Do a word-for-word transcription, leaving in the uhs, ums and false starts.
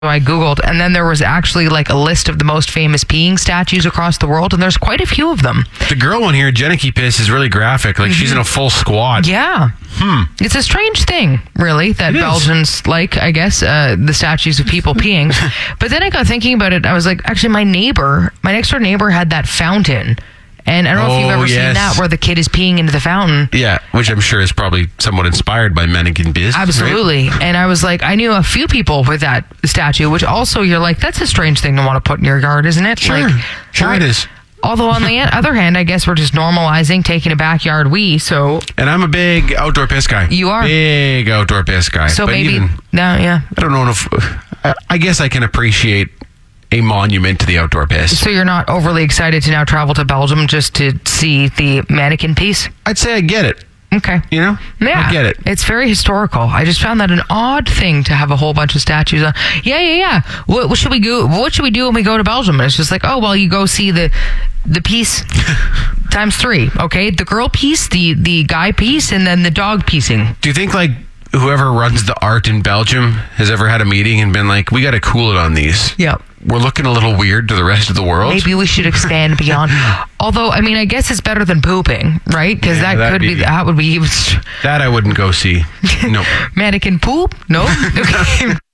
So I Googled, and then there was actually like a list of the most famous peeing statues across the world, and there's quite a few of them. The girl one here, Jenneke Piss, is really graphic. Like, mm-hmm. she's in a full squat. Yeah. Hmm. It's a strange thing, really, that it Belgians like, I guess, uh, the statues of people peeing. But then I got thinking about it. I was like, actually, my neighbor, my next door neighbor had that fountain. And I don't know oh, if you've ever yes. seen that, where the kid is peeing into the fountain. Yeah, which I'm sure is probably somewhat inspired by Mannequin Biz. Absolutely. Right? And I was like, I knew a few people with that statue, which also you're like, that's a strange thing to want to put in your yard, isn't it? Sure, like, sure right? it is. Although on the other hand, I guess we're just normalizing taking a backyard wee, so... And I'm a big outdoor piss guy. You are? Big outdoor piss guy. So but maybe... Even, no, yeah. I don't know if... I guess I can appreciate a monument to the outdoor piss. So you're not overly excited to now travel to Belgium just to see the mannequin piece? I'd say I get it. Okay. You know? Yeah. I get it. It's very historical. I just found that an odd thing to have a whole bunch of statues on. Yeah, yeah, yeah. What, what should we do? What should we do when we go to Belgium? And it's just like, oh, well, you go see the the piece times three. Okay, the girl piece, the the guy piece, and then the dog piecing. Do you think like whoever runs the art in Belgium has ever had a meeting and been like, we got to cool it on these? Yeah. We're looking a little weird to the rest of the world. Maybe we should expand beyond. Although, I mean, I guess it's better than pooping, right? Because Yeah, that could that'd be, be- that would be That I wouldn't go see. No. mannequin poop. No. Okay.